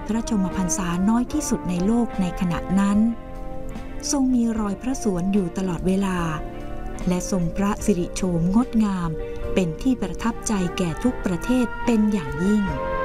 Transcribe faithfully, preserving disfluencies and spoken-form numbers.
พระชนมพรรษาน้อยที่สุดในโลกในขณะนั้นทรงมีรอยพระสวนอยู่ตลอดเวลาและทรงพระสิริโฉมงดงามเป็นที่ประทับใจแก่ทุกประเทศเป็นอย่างยิ่ง